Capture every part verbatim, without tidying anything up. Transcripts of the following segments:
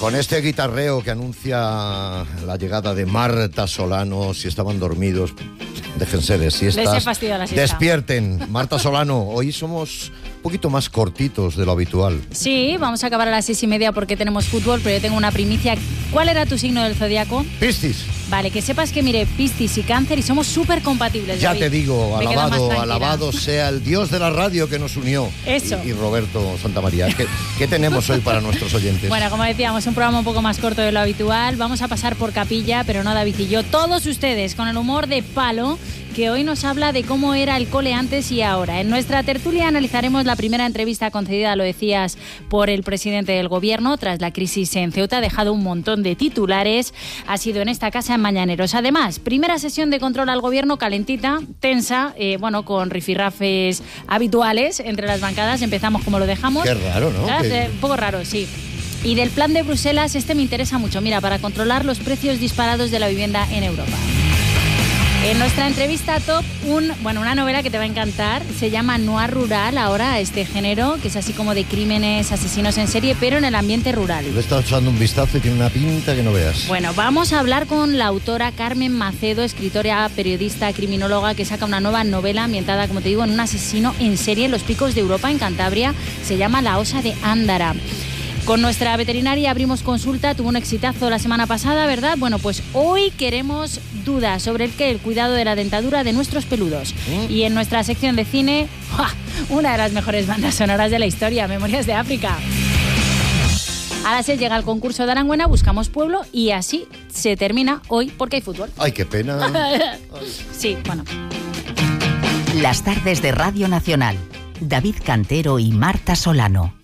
Con este guitarreo que anuncia la llegada de Marta Solano, si estaban dormidos, déjense de siestas. Les he fastidiado la siesta. Despierten. Marta Solano, hoy somos un poquito más cortitos de lo habitual. Sí, vamos a acabar a las seis y media porque tenemos fútbol, pero yo tengo una primicia. ¿Cuál era tu signo del zodiaco? Piscis. Vale, que sepas que, mire, Piscis y Cáncer y somos súper compatibles. Ya David. te digo, Me quedo más alabado, tranquila. alabado sea el Dios de la radio que nos unió. Eso. Y, y Roberto Santamaría. ¿Qué, ¿Qué tenemos hoy para nuestros oyentes? Bueno, como decíamos, un programa un poco más corto de lo habitual. Vamos a pasar por Capilla, pero no David y yo. Todos ustedes, con el humor de palo, que hoy nos habla de cómo era el cole antes y ahora. En nuestra tertulia analizaremos la primera entrevista concedida, lo decías, por el presidente del gobierno tras la crisis en Ceuta. Ha dejado un montón de titulares. Ha sido en esta casa en Mañaneros. Además, primera sesión de control al gobierno calentita, tensa, eh, bueno, con rifirrafes habituales entre las bancadas. Empezamos como lo dejamos. Qué raro, ¿no? Ah, Que... Un poco raro, sí. Y del plan de Bruselas, este me interesa mucho. Mira, para controlar los precios disparados de la vivienda en Europa. En nuestra entrevista top, un, bueno, una novela que te va a encantar, se llama Noir Rural, ahora este género, que es así como de crímenes, asesinos en serie, pero en el ambiente rural. Le he estado echando un vistazo y tiene una pinta que no veas. Bueno, vamos a hablar con la autora Carmen Macedo, escritora, periodista, criminóloga, que saca una nueva novela ambientada, como te digo, en un asesino en serie en los picos de Europa, en Cantabria. Se llama La Osa de Ándara. Con nuestra veterinaria abrimos consulta, tuvo un exitazo la semana pasada, ¿verdad? Bueno, pues hoy queremos dudas sobre el que el cuidado de la dentadura de nuestros peludos. ¿Mm? Y en nuestra sección de cine, ¡ja!, una de las mejores bandas sonoras de la historia, Memorias de África. A las seis llega el concurso de Aranguena, buscamos pueblo y así se termina hoy porque hay fútbol. ¡Ay, qué pena! Sí, bueno. Las tardes de Radio Nacional. David Cantero y Marta Solano.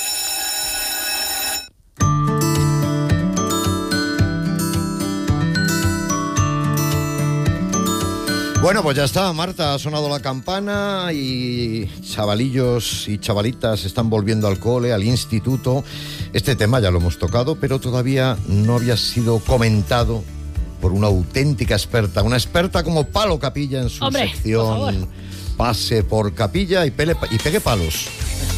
Bueno, pues ya está, Marta, ha sonado la campana y chavalillos y chavalitas están volviendo al cole, al instituto. Este tema ya lo hemos tocado, pero todavía no había sido comentado por una auténtica experta, una experta como Palo Capilla en su Hombre, sección Pase por Capilla y, pele, y pegue palos.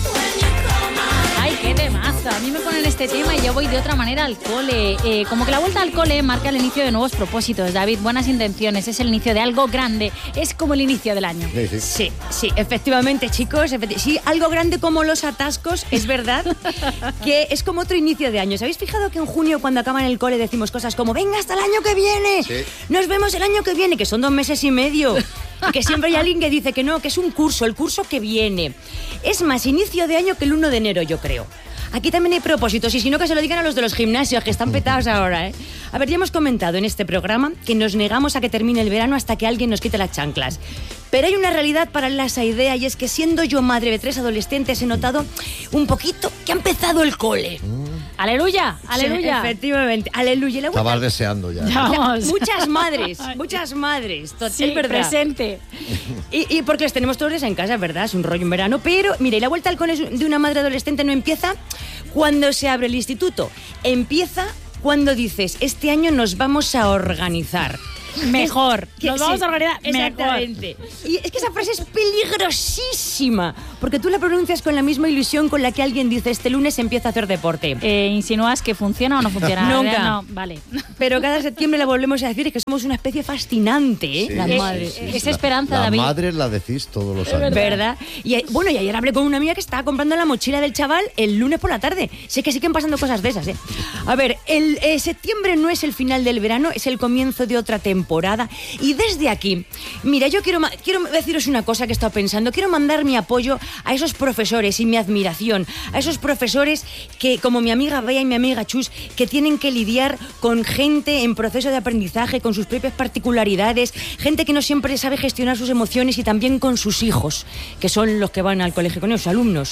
¡Ay, qué temazo! A mí me ponen este tema y yo voy de otra manera al cole. Eh, como que la vuelta al cole marca el inicio de nuevos propósitos, David. Buenas intenciones, es el inicio de algo grande. Es como el inicio del año. Sí, sí. Sí, sí, efectivamente, chicos. Efecti- sí, algo grande como los atascos, es verdad que es como otro inicio de año. ¿Os habéis fijado que en junio, cuando acaban el cole, decimos cosas como venga hasta el año que viene? Sí. Nos vemos el año que viene, que son dos meses y medio. Y que siempre hay alguien que dice que no, que es un curso, el curso que viene. Es más inicio de año que el uno de enero, yo creo. Aquí también hay propósitos, y si no, que se lo digan a los de los gimnasios, que están petados ahora, ¿eh? A ver, ya hemos comentado en este programa que nos negamos a que termine el verano hasta que alguien nos quite las chanclas. Pero hay una realidad paralela a esa idea, y es que siendo yo madre de tres adolescentes he notado un poquito que ha empezado el cole. ¡Aleluya! ¡Aleluya! Sí, efectivamente, aleluya. Y la Estabas vuelta- deseando ya. Ya. Vamos. Muchas madres, muchas madres, to- Sí, es verdad. presente. Y, y porque les tenemos todos en casa, ¿verdad? Es un rollo en verano. Pero, mire, y la vuelta al cole de una madre adolescente no empieza cuando se abre el instituto. Empieza cuando dices, este año nos vamos a organizar. Mejor. Que- Nos vamos sí, a organizar mejor. exactamente. Y es que esa frase es peligrosísima, porque tú la pronuncias con la misma ilusión con la que alguien dice, este lunes empieza a hacer deporte. Eh, ¿Insinúas que funciona o no funciona? Nunca. No, vale. Pero cada septiembre la volvemos a decir, y que somos una especie fascinante, ¿eh? Sí, Las sí, madres. sí, sí. Es La- esperanza, la David. madre la decís todos los años. ¿Verdad? Y eh, bueno, y ayer hablé con una amiga que estaba comprando la mochila del chaval el lunes por la tarde. Sé que siguen pasando cosas de esas, ¿eh? A ver, el eh, septiembre no es el final del verano, es el comienzo de otra temporada. Y desde aquí, mira, yo quiero, ma- quiero deciros una cosa que he estado pensando. Quiero mandar mi apoyo a esos profesores y mi admiración. A esos profesores que, como mi amiga Bea y mi amiga Chus, que tienen que lidiar con gente en proceso de aprendizaje, con sus propias particularidades, gente que no siempre sabe gestionar sus emociones, y también con sus hijos, que son los que van al colegio con ellos, alumnos.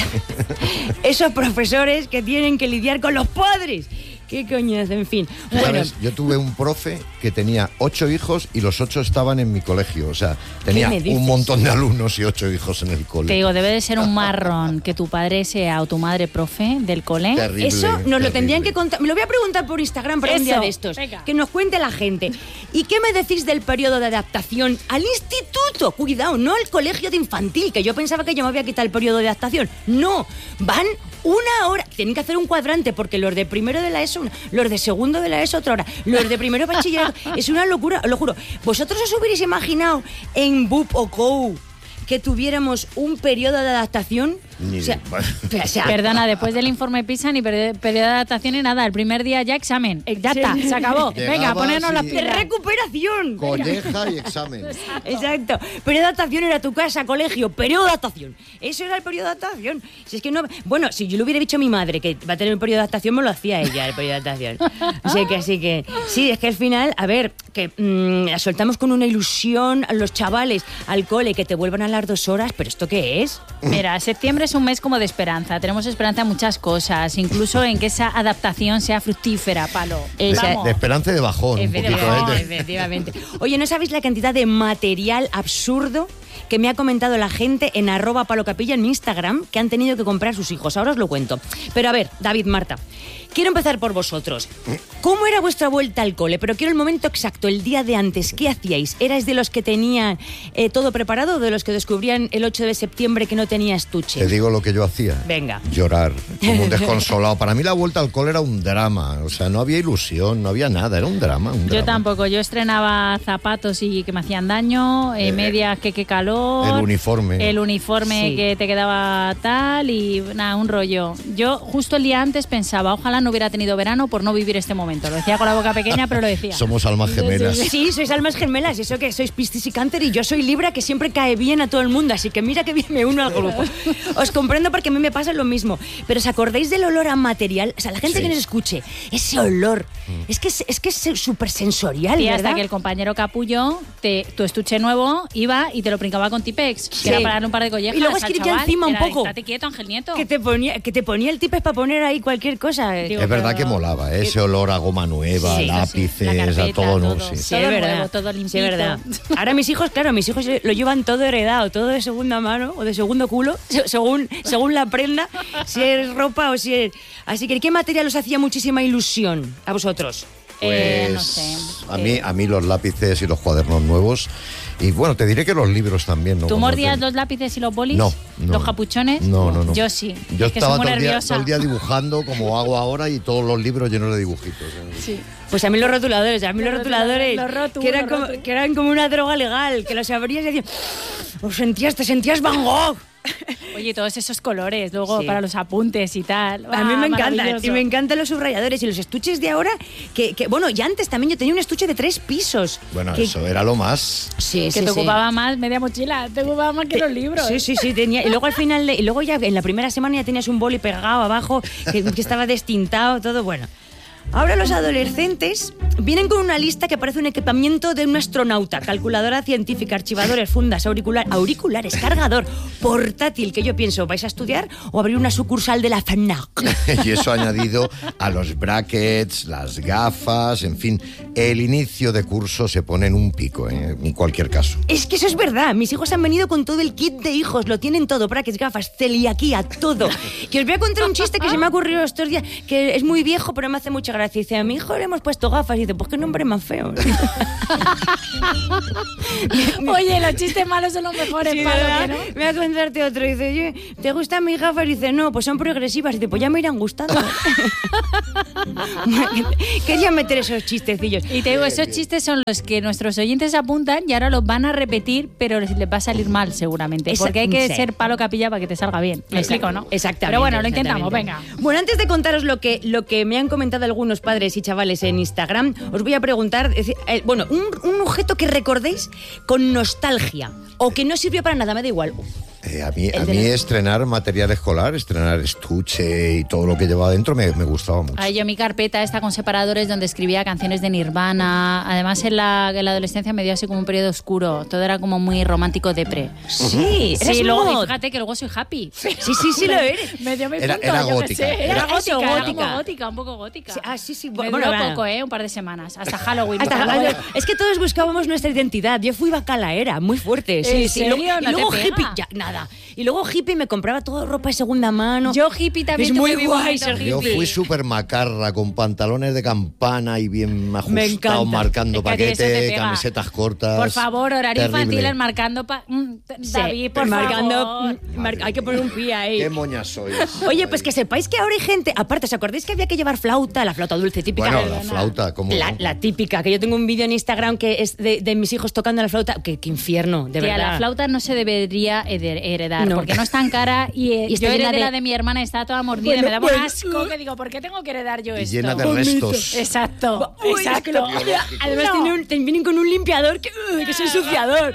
Esos profesores que tienen que lidiar con los padres. ¿Qué coñazo? En fin. Bueno, ¿Sabes? Yo tuve un profe que tenía ocho hijos y los ocho estaban en mi colegio. O sea, tenía me dices? un montón de alumnos y ocho hijos en el cole. Te digo, debe de ser un marrón que tu padre sea o tu madre profe del cole. Terrible, eso nos terrible. lo tendrían que contar. Me lo voy a preguntar por Instagram para un día Eso, de estos. venga. Que nos cuente la gente. ¿Y qué me decís del periodo de adaptación al instituto? Cuidado, no al colegio de infantil, que yo pensaba que yo me había quitado el periodo de adaptación. No, van Una hora. Tienen que hacer un cuadrante porque los de primero de la ESO, una, los de segundo de la ESO otra hora, los de primero de bachillerato. Es una locura, lo juro. ¿Vosotros os hubierais imaginado en B U P o C O U que tuviéramos un periodo de adaptación? Ni o sea, de... o sea, Perdona, después del informe PISA ni periodo de adaptación ni nada. El primer día ya examen. Ya está, se acabó. Venga, Llegabas ponernos las y- pilas. recuperación. Colleja y examen. Exacto. Periodo de adaptación era tu casa, colegio, periodo de adaptación. Eso era el periodo de adaptación. Si es que no, bueno, si yo le hubiera dicho a mi madre que va a tener un periodo de adaptación, me lo hacía ella, el periodo de adaptación. Así que, así que, sí, es que al final, a ver, que mmm, la soltamos con una ilusión a los chavales al cole, que te vuelvan a las dos horas, pero ¿esto qué es? Mira, septiembre es un mes como de esperanza. Tenemos esperanza en muchas cosas, incluso en que esa adaptación sea fructífera, Palo. De, Vamos. de esperanza y de bajón, un poquito. Efectivamente. ¿eh? Efectivamente. Oye, ¿no sabéis la cantidad de material absurdo que me ha comentado la gente en arroba palocapilla en mi Instagram que han tenido que comprar sus hijos? Ahora os lo cuento. Pero a ver, David, Marta, quiero empezar por vosotros. ¿Cómo era vuestra vuelta al cole? Pero quiero el momento exacto, el día de antes. ¿Qué hacíais? ¿Erais de los que tenían eh, todo preparado o de los que descubrían el ocho de septiembre que no tenía estuche? Te digo lo que yo hacía. Venga. Llorar, como un desconsolado. Para mí la vuelta al cole era un drama. O sea, no había ilusión, no había nada. Era un drama, un Yo drama. tampoco, yo estrenaba zapatos y que me hacían daño, eh, Eh, medias que qué calor. el uniforme. El uniforme Sí. que te quedaba tal y nada, un rollo. Yo justo el día antes pensaba, ojalá no hubiera tenido verano por no vivir este momento. Lo decía con la boca pequeña, pero lo decía. Somos almas gemelas. Sí, sois almas gemelas, eso que sois Piscis y Cáncer y yo soy Libra, que siempre cae bien a todo el mundo, así que mira que bien me uno al grupo. Os comprendo porque a mí me pasa lo mismo, pero ¿os acordáis del olor a material? O sea, la gente Sí. que nos escuche, ese olor, es que es, es que es súper sensorial, Y ¿verdad? hasta que el compañero capullo, te, tu estuche nuevo, iba y te lo brincaba con Tipex, Sí. que era para darle un par de collejas. Y luego al escribía chaval, encima un era de, poco. Estate quieto, Ángel Nieto. Que te ponía, que te ponía el tipes para poner ahí cualquier cosa. Digo, Es verdad pero- que molaba, ¿eh? Ese olor a goma nueva, Sí, lápices, sí, la carpeta, a todo, ¿no? todo. Sí. Sí, Todo es verdad. nuevo, todo limpito. Sí, es verdad. Ahora mis hijos, claro, mis hijos lo llevan todo heredado, todo de segunda mano o de segundo culo, se- según, según la prenda, si es ropa o si es... Así que, ¿qué material os hacía muchísima ilusión a vosotros? Eh, no Pues, sé. a mí, Eh, a mí los lápices y los cuadernos nuevos. Y bueno, te diré que los libros también, ¿no? ¿Tú Cuando mordías te- los lápices y los bolis? No, no, ¿Los no. capuchones? No, no, no. Yo sí. Yo es que estaba soy muy todo el, día, nerviosa. todo el día dibujando como hago ahora y todos los libros llenos de dibujitos. ¿eh? Sí. Pues a mí los rotuladores, a mí los, Los rotuladores, rotuladores, los rotu, que, eran los como, rotu. que eran como una droga legal, que los abrías y decías, os sentías, te sentías Van Gogh. Oye, todos esos colores, luego Sí. para los apuntes y tal. A mí Ah, me encantan, maravilloso. y me encantan los subrayadores y los estuches de ahora, que, que bueno, y antes también yo tenía un estuche de tres pisos. Bueno, que, eso era lo más. Sí, Que sí, te sí. ocupaba más media mochila, te ocupaba más que los libros. Sí, sí, sí, tenía. Y luego al final, de- y luego ya en la primera semana ya tenías un boli pegado abajo, que, que estaba destintado, todo bueno. Ahora los adolescentes vienen con una lista que parece un equipamiento de un astronauta: calculadora científica, archivadores, fundas, auricular, auriculares, cargador, portátil, que yo pienso, ¿vais a estudiar o abrir una sucursal de la FNAC? Y eso añadido a los brackets, las gafas, en fin, el inicio de curso se pone en un pico, ¿eh? En cualquier caso. Es que eso es verdad. Mis hijos han venido con todo el kit de hijos. Lo tienen todo. Brackets, gafas, celiaquía, todo. Que os voy a contar un chiste que se me ha ocurrido estos días, que es muy viejo, pero me hace mucha gracia. Dice, a mi hijo le hemos puesto gafas. Y dice, pues qué nombre más feo. Oye, los chistes malos son los mejores, Sí, Palo, ¿verdad? ¿que no? Me voy a contarte otro. Dice, oye, ¿te gustan mis gafas? Y dice, no, pues son progresivas. Y dice, pues ya me irán gustando. Quería meter esos chistecillos. Y te digo, esos chistes son los que nuestros oyentes apuntan y ahora los van a repetir, pero les les va a salir mal seguramente. Esa- Porque hay que sí. ser Palo Capilla para que te salga bien. Me explico, ¿no? Exactamente. Pero bueno, lo intentamos, exactamente. venga. Bueno, antes de contaros lo que, lo que me han comentado algunos padres y chavales en Instagram, os voy a preguntar, es decir, eh, bueno, un, un objeto que recordéis con nostalgia o que no sirvió para nada, me da igual. Eh, a mí, El a de mí la- estrenar material escolar, estrenar estuche y todo lo que llevaba dentro me, me gustaba mucho. Ay, yo mi carpeta esta con separadores donde escribía canciones de Nirvana. Además, en la, en la adolescencia me dio así como un periodo oscuro. Todo era como muy romántico depre. Sí, eres Sí, luego, mod. y fíjate que luego soy happy. Sí, sí, sí lo eres. Me dio mi Era- punto, era yo qué gótica, sé. era- Era, Era gótica, eso, era gótica. como gótica, un poco gótica. Sí, ah, sí, sí. Me Bueno, duró bueno. poco, ¿eh? Un par de semanas. Hasta Halloween. Hasta- porque luego- es que todos buscábamos nuestra identidad. Yo fui bacalaera, muy fuerte. Sí, ¿En sí. serio? Luego- y ¿No te luego pega? hippie. Ya, nada, nada. Y luego hippie me compraba toda ropa de segunda mano. Yo hippie también. Es muy tuve mi guay momento ser hippie. Yo fui súper macarra, con pantalones de campana y bien Me encanta. ajustados, marcando Es que a ti eso te paquete, pega. camisetas cortas. Por favor, horario Terrible. infantil, marcando... Pa... Mm, Sí, David, por marcando, favor. mm, mar- hay que poner un pie ahí. Qué moñas sois. Oye, pues que sepáis que ahora hay gente, aparte, ¿os acordáis que había que llevar flauta? La flauta dulce típica. Bueno, la flauta, ¿cómo La, no? la típica, que yo tengo un vídeo en Instagram que es de, de mis hijos tocando la flauta. Qué, qué infierno, de Tía, verdad. la flauta no se debería hered- heredar, No. porque no es tan cara y, eh, Y está yo llena heredé de- la de mi hermana, está toda mordida, Bueno, me daba bueno. un asco que digo, ¿por qué tengo que heredar yo Y esto? llena de restos. Exacto, Uy, es exacto. que lo- además No. tiene un- te vienen con un limpiador que, uy, que es ensuciador.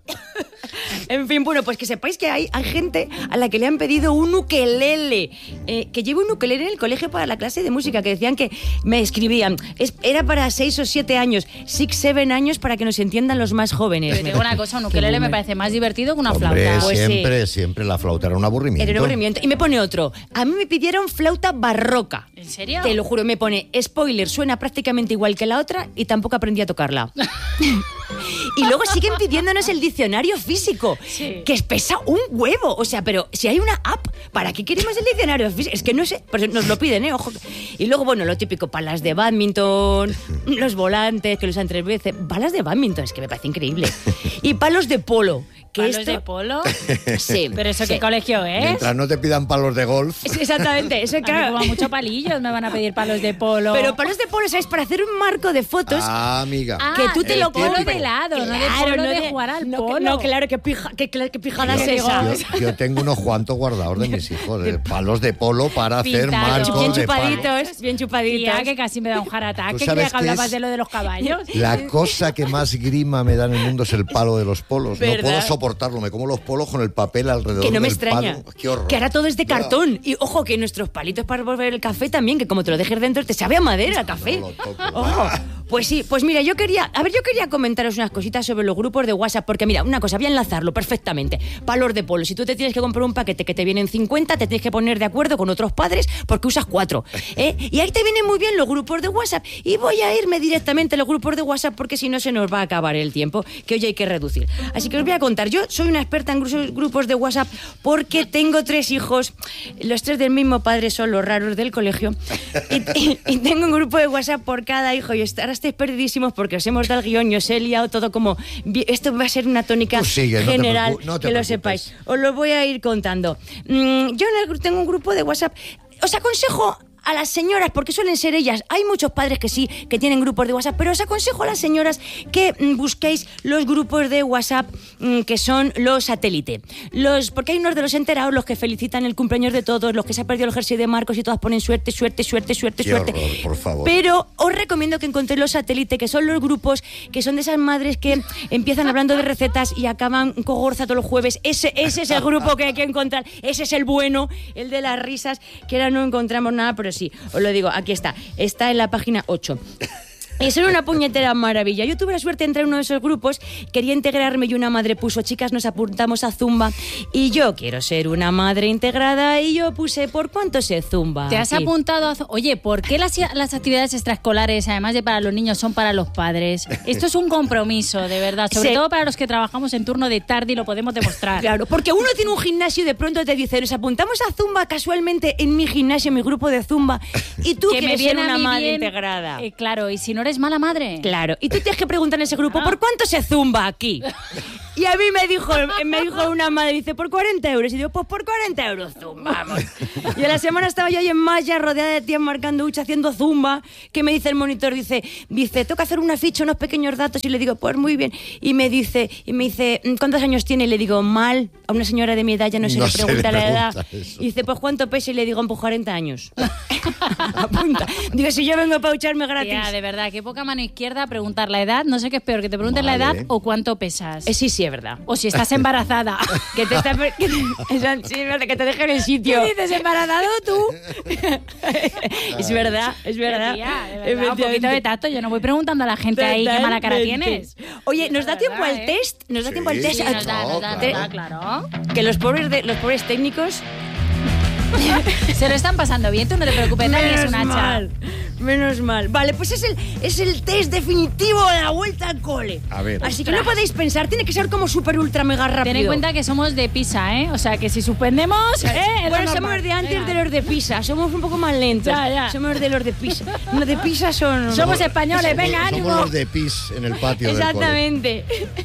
En fin, bueno, pues que sepáis que hay, hay gente a la que le han pedido un ukelele, eh, que lleve un ukelele en el colegio para la clase de música, que decían que me escribían, es, era para seis o siete años, six, seven años para que nos entiendan los más jóvenes. Pero te digo una cosa, un ukelele me parece más divertido que una Hombre, flauta. Pues sí. siempre, siempre la flauta era un aburrimiento. Era un aburrimiento. Y me pone otro, a mí me pidieron flauta barroca. ¿En serio? Te lo juro, me pone, spoiler, suena prácticamente igual que la otra y tampoco aprendí a tocarla. Y luego siguen pidiéndonos el diccionario físico, Sí. que pesa un huevo. O sea, pero si hay una app, ¿para qué queremos el diccionario físico? Es que no sé, pero nos lo piden, ¿eh? Ojo. Y luego, bueno, lo típico, palas de badminton, los volantes, que lo usan tres veces. Balas de badminton, es que me parece increíble. Y palos de polo. Que ¿Palos esto... de polo? Sí. ¿Pero eso sí. qué colegio es? Mientras no te pidan palos de golf. Sí, exactamente, eso A mí claro. como mucho palillos me van a pedir palos de polo. Pero palos de polo, ¿sabes? Para hacer un marco de fotos... Ah, amiga. Ah, que tú te el lo típico. polo de helado, no de polo de jugar al no, polo. No, claro, qué, pija, qué, qué, qué pijada Yo, es esa. yo- yo tengo unos cuantos guardados de mis hijos, de palos de polo para hacer Pintados. marcos Bien de palo. chupaditos, bien chupaditos. Tía, que casi me da un heart attack. ¿Tú ¿Qué sabes creía que qué hablabas es? de lo de los caballos? La cosa que más grima me da en el mundo es el palo de los polos. ¿Verdad? No puedo soportarlo, me como los polos con el papel alrededor Que no me del extraña. palo. Qué horror. Que ahora todo es de Ya. cartón. Y ojo, que nuestros palitos para volver el café también, que como te lo dejes dentro, te sabe a madera el café. No lo toco. Ojo. Pues sí, pues mira, yo quería, a ver, yo quería comentaros unas cositas sobre los grupos de WhatsApp, porque mira, una cosa, voy a enlazarlo perfectamente. Palos de polo, si tú te tienes que comprar un paquete que te vienen cincuenta, te tienes que poner de acuerdo con otros padres porque usas cuatro. ¿eh? Y ahí te vienen muy bien los grupos de WhatsApp. Y voy a irme directamente a los grupos de WhatsApp porque si no se nos va a acabar el tiempo, que hoy hay que reducir. Así que os voy a contar, yo soy una experta en gru- grupos de WhatsApp porque tengo tres hijos, los tres del mismo padre son los raros del colegio, y, y- y tengo un grupo de WhatsApp por cada hijo y ahora estáis perdidísimos porque os hemos dado el guión y os he liado todo como... Esto va a ser una tónica Tú sigue, no te general, preocu- no te que lo preocupes. sepáis. Os lo voy a ir contando. Mm, yo en el gru- tengo un grupo de WhatsApp. Os aconsejo a las señoras, porque suelen ser ellas, hay muchos padres que sí, que tienen grupos de WhatsApp, pero os aconsejo a las señoras que mm, busquéis los grupos de WhatsApp mm, que son los satélite. Los, porque hay unos de los enterados, los que felicitan el cumpleaños de todos, los que se ha perdido el jersey de Marcos y todas ponen suerte, suerte, suerte, suerte, Qué suerte. horror, por favor. Pero os recomiendo que encontréis los satélite, que son los grupos que son de esas madres que empiezan hablando de recetas y acaban con gorza todos los jueves. Ese, ese es el grupo que hay que encontrar. Ese es el bueno, el de las risas, que ahora no encontramos nada, pero sí, os lo digo, aquí está. Está en la página ocho. Y son una puñetera maravilla. Yo tuve la suerte de entrar en uno de esos grupos, quería integrarme y una madre puso, chicas, nos apuntamos a Zumba y yo quiero ser una madre integrada y yo puse, ¿por cuánto se Zumba? ¿Te has Aquí. apuntado a... Oye, ¿por qué las, las actividades extraescolares, además de para los niños, son para los padres? Esto es un compromiso, de verdad. Sobre Sí. todo para los que trabajamos en turno de tarde y lo podemos demostrar. Claro, porque uno tiene un gimnasio y de pronto te dice, nos apuntamos a Zumba casualmente en mi gimnasio, en mi grupo de Zumba, y tú Que me quieres ser viene a una mí madre bien, integrada. eh, claro, y si no eres mala madre. Claro, y tú tienes que preguntar en ese grupo, Ah. ¿por cuánto se zumba aquí? Y a mí me dijo, me dijo una madre, dice, por cuarenta euros. Y digo, pues por cuarenta euros zumbamos. Y a la semana estaba yo ahí en Maya, rodeada de tías marcando hucha, haciendo zumba, que me dice el monitor, dice, dice, toca hacer una ficha, unos pequeños datos. Y le digo, pues muy bien. Y me dice, y me dice, ¿cuántos años tiene? Y le digo, mal, a una señora de mi edad ya no se No le se le pregunta la edad. pregunta eso. Y dice, pues ¿cuánto pesa? Y le digo, pues cuarenta años. Apunta. Digo, si yo vengo para ducharme gratis. Tía, de verdad, qué poca mano izquierda preguntar la edad. No sé qué es peor, que te pregunten Vale. la edad o cuánto pesas. Eh, sí, sí, es verdad. O si estás embarazada. Que te, está, que, te, sí, es verdad, que te dejen en el sitio. ¿Qué dices, embarazado tú? Es verdad, es verdad. Tía, de verdad, un poquito de tacto. Yo no voy preguntando a la gente ahí qué mala cara Totalmente. tienes. Oye, ¿nos da De tiempo verdad, al ¿eh? test? ¿Nos da Sí, tiempo al test? Sí, sí, nos da, nos da, nos Te- da, claro. Que los pobres, de, los pobres técnicos... Se lo están pasando bien, tú no te preocupes, Dani es Menos un hacha. mal, Menos mal. Vale, pues es el, es el test definitivo de la vuelta al cole. A ver. Así que no podéis pensar, tiene que ser como súper ultra mega rápido. Ten en cuenta que somos de Pisa, ¿eh? O sea, que si suspendemos, ¿eh? Es Bueno, lo somos normal. de antes Venga. de los de Pisa, somos un poco más lentos. Ya, ya. Somos de los de Pisa. Los de Pisa son... Somos españoles, venga, Somos ánimo. los de pis en el patio del cole. Exactamente.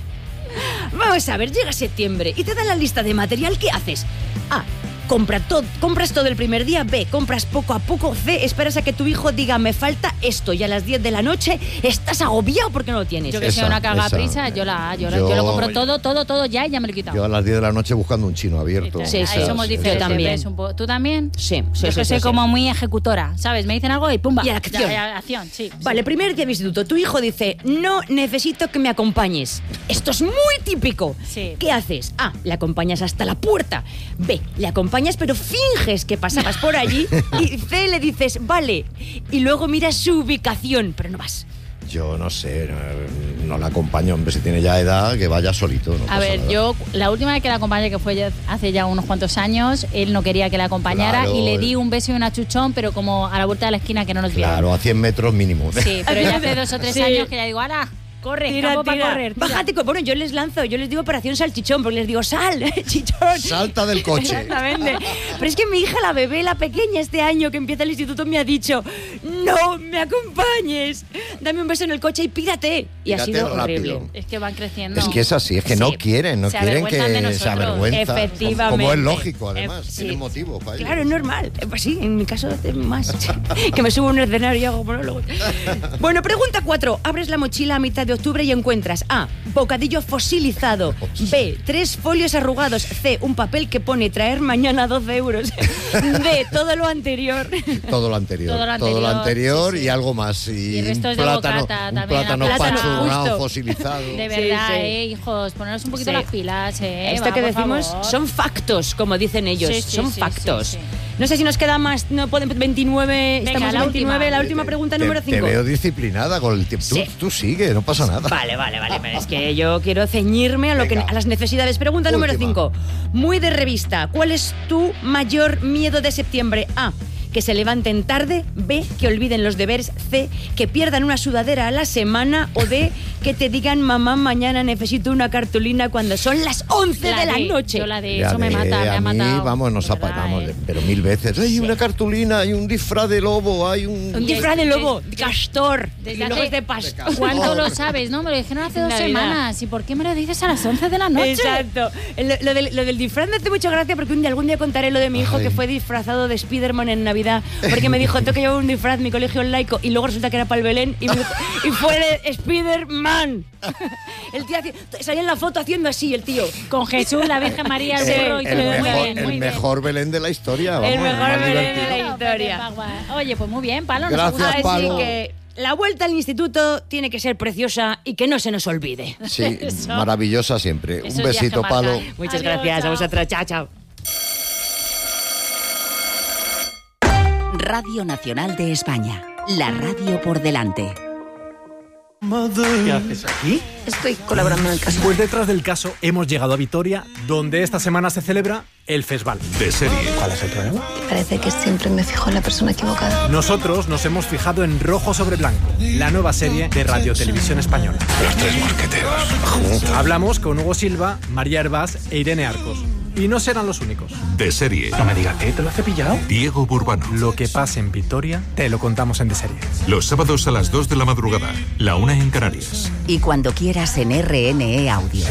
Vamos a ver, llega septiembre y te dan la lista de material. ¿Qué haces? A. Compra todo, compras todo el primer día. B. Compras poco a poco. C. Esperas a que tu hijo diga me falta esto y a las diez de la noche estás agobiado porque no lo tienes. Yo que Esa, soy una caga esa. prisa, yo, la, yo, la- Yo- yo lo compro todo, todo, todo ya y ya me lo he quitado. Yo a las diez de la noche buscando un chino abierto. Sí, Ahí sí, somos sí. diferentes. Yo también. ¿Ves? Un po- ¿Tú también? Sí, sí, Yo sí, es que sí, soy sí. como muy ejecutora, ¿sabes? Me dicen algo y pumba. Y a la acción. Ya, ya, acción, sí. Vale, primer día de instituto. Tu hijo dice, no necesito que me acompañes. Esto es muy típico. Sí. ¿Qué haces? A. Le acompañas hasta la puerta. B. Le acompañas pero finges que pasabas por allí. Y C. Le dices, vale. Y luego miras su ubicación, pero no vas. Yo no sé, no, no la acompaño. Hombre, si tiene ya edad, que vaya solito. No A pasa ver, nada. yo la última vez que la acompañé, que fue ya- hace ya unos cuantos años, él no quería que la acompañara Claro, y le el- di un beso y un achuchón, pero como a la vuelta de la esquina que no nos vieron. Claro, a cien metros mínimo. Sí, pero ya hace dos o tres Sí. años que ya digo, ¡hala! Corre, Tira, campo para tira. correr. tira". Bájate, co- bueno, yo les lanzo, yo les digo operación salchichón, porque les digo, sal, chichón. Salta del coche. Exactamente. Pero es que mi hija, la bebé, la pequeña, este año que empieza el instituto, me ha dicho, no me acompañes, dame un beso en el coche y pírate. Y ha Pírate sido rápido. horrible. Es que van creciendo. Es que es así, es que no Sí. quieren, no Se quieren que avergüenzan de se nosotros. avergüenza. Efectivamente. Como es lógico, además. Eh, sí. Tienen motivos para ello. Claro, es normal. Eh, Pues sí, en mi caso es más. Que me subo a un escenario y hago monólogos. Bueno, pregunta cuatro. Abres la mochila a mitad de octubre y encuentras A. Bocadillo fosilizado. B. Tres folios arrugados. C. Un papel que pone traer mañana doce euros. D. Todo lo anterior. Todo lo anterior. Todo lo anterior, anterior sí, sí. y algo más. Y, Y un restos de plátano, bocata un también, plátano plátano, pachurrado, justo. fosilizado. De verdad, sí. eh, hijos, poneros un poquito Sí. las pilas, eh. Esto va, que por decimos favor. son factos, como dicen ellos. Sí, sí, son sí, factos. sí, sí. No sé si nos queda más. No pueden. veintinueve. Venga, estamos en la veintinueve. última. La última pregunta Te- número Te cinco. veo disciplinada con el tiempo. Tú, Sí. tú sigue, no pasa nada. Vale, vale, vale, pero es que yo quiero ceñirme a lo que Venga. a las necesidades. Pregunta número Última. cinco. Muy de revista. ¿Cuál es tu mayor miedo de septiembre? A. Que se levanten tarde. B. Que olviden los deberes. C. Que pierdan una sudadera a la semana. O D. Que te digan, mamá, mañana necesito una cartulina cuando son las once La de la de- noche. Yo la de Ya eso me de- mata, me a ha mí, matado. vamos, nos de verdad, apagamos, eh. pero mil veces. Hay Sí. una cartulina, hay un disfraz de lobo, hay un... Un Y disfraz de desde- lobo, de castor. desde Y luego hace- es de pastor. ¿Cuánto lo sabes, no? Me lo dijeron hace dos Navidad. semanas. ¿Y por qué me lo dices a las once de la noche? Exacto. Lo, lo del, lo del disfraz me hace mucha gracia porque un día, algún día contaré lo de mi hijo Ay. que fue disfrazado de Spiderman en Navidad. Porque me dijo, tengo que llevar un disfraz, mi colegio es laico. Y luego resulta que era para el Belén y, me- y fue de Spiderman. El tío hacía- salía en la foto haciendo así, el tío. Con Jesús, la Virgen María, el Sí, burro y el todo. Muy mejor, bien, el muy bien. mejor Belén de la historia. Vamos, El mejor más Belén de divertido. la historia. Oye, pues muy bien, Palo. nos Gracias, gusta. Así Palo. que la vuelta al instituto tiene que ser preciosa y que no se nos olvide. Sí, Eso. maravillosa siempre. Esos Un días que besito, marcan. Palo. Muchas Adiós, gracias a chao. vosotros. Chao, chao. Radio Nacional de España. La radio por delante. ¿Qué haces aquí? Estoy colaborando en el caso. Pues detrás del caso hemos llegado a Vitoria, donde esta semana se celebra el Festival. De serie. ¿Cuál es el problema? Parece que siempre me fijo en la persona equivocada. Nosotros nos hemos fijado en Rojo sobre Blanco, la nueva serie de Radio Televisión Española. Los tres mosqueteros. Juntos. Hablamos con Hugo Silva, María Hervás e Irene Arcos. Y no serán los únicos. De serie. No me digas que te lo has cepillado. Diego Burbano. Lo que pasa en Vitoria te lo contamos en De Serie. Los sábados a las dos de la madrugada. La una en Canarias. Y cuando quieras en R N E Audio.